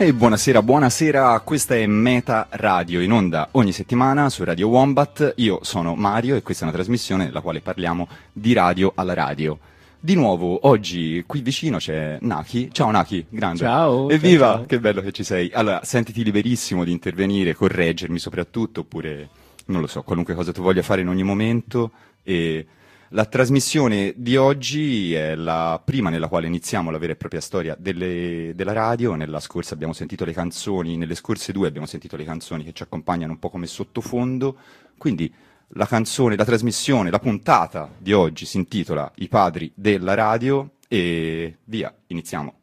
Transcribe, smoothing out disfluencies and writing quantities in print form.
E buonasera, questa è Meta Radio, in onda ogni settimana su Radio Wombat. Io sono Mario e questa è una trasmissione nella quale parliamo di radio alla radio. Di nuovo, oggi qui vicino c'è Naki. Ciao Naki, grande. Ciao. Evviva, ciao. Che bello che ci sei. Allora, sentiti liberissimo di intervenire, correggermi soprattutto, oppure, non lo so, qualunque cosa tu voglia fare in ogni momento. E la trasmissione di oggi è la prima nella quale iniziamo la vera e propria storia della radio. Nella scorsa abbiamo sentito le canzoni, nelle scorse due abbiamo sentito le canzoni che ci accompagnano un po' come sottofondo, quindi la canzone, la trasmissione, la puntata di oggi si intitola I padri della radio e via, iniziamo.